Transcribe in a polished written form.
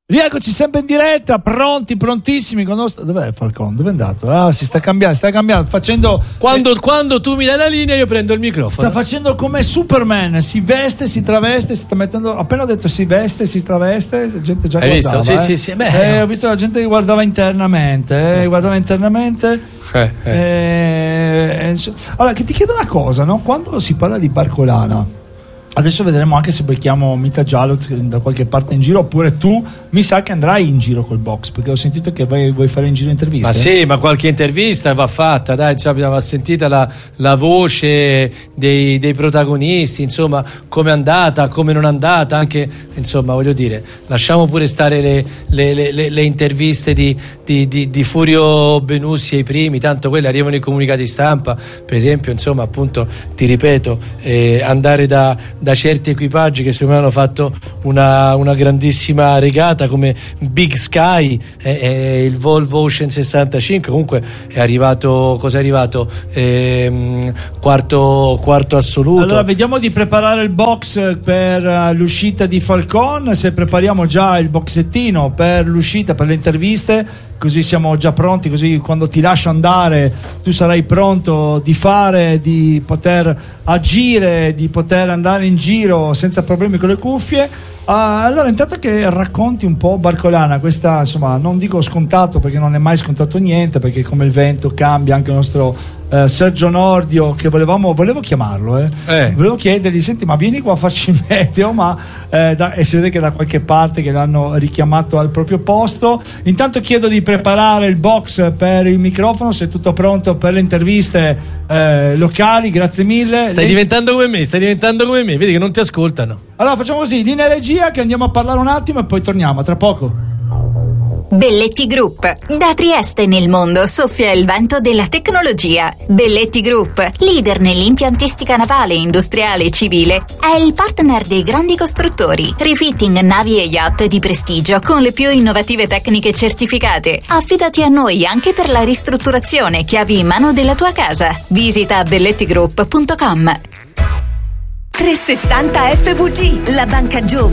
Rieccoci sempre in diretta, prontissimi con nostro... Dov'è Falcon? Dove è andato? Ah, si sta cambiando, facendo... Quando tu mi dai la linea io prendo il microfono. Sta facendo come Superman, si veste, si traveste, si sta mettendo... Appena ho detto si veste, si traveste, la gente già Hai guardava. visto? Sì. Beh, ho visto la gente che guardava internamente, Allora, che ti chiedo una cosa, no? Quando si parla di Barcolana, adesso vedremo anche se becchiamo Mita Gialuz da qualche parte in giro, oppure tu mi sa che andrai in giro col box, perché ho sentito che vuoi fare in giro interviste. Ma sì, ma qualche intervista va fatta, dai, insomma, va sentita la voce dei protagonisti, insomma, come è andata, come non è andata, anche, insomma, voglio dire, lasciamo pure stare le interviste di Furio Benussi ai primi, tanto quelle arrivano i comunicati stampa, per esempio, insomma, appunto, ti ripeto, andare da certi equipaggi che secondo me hanno fatto una grandissima regata come Big Sky e il Volvo Ocean 65, comunque è arrivato, cos'è arrivato? Quarto assoluto. Allora vediamo di preparare il box per l'uscita di Falcon, se prepariamo già il boxettino per l'uscita, per le interviste, così siamo già pronti, così quando ti lascio andare tu sarai pronto di poter agire, di poter andare in giro senza problemi con le cuffie. Allora, intanto che racconti un po' Barcolana, questa, insomma, non dico scontato perché non è mai scontato niente, perché come il vento cambia, anche il nostro Sergio Nordio, che volevo chiamarlo, volevo chiedergli, senti, ma vieni qua a farci il meteo, e si vede che da qualche parte che l'hanno richiamato al proprio posto. Intanto chiedo di preparare il box per il microfono, se è tutto pronto per le interviste locali, grazie mille. Stai diventando come me, vedi che non ti ascoltano. Allora facciamo così, linea regia, che andiamo a parlare un attimo e poi torniamo tra poco. Belletti Group. Da Trieste nel mondo soffia il vento della tecnologia. Belletti Group, leader nell'impiantistica navale, industriale e civile, è il partner dei grandi costruttori. Refitting navi e yacht di prestigio con le più innovative tecniche certificate. Affidati a noi anche per la ristrutturazione, chiavi in mano della tua casa. Visita bellettigroup.com. 360 FVG, la banca giovane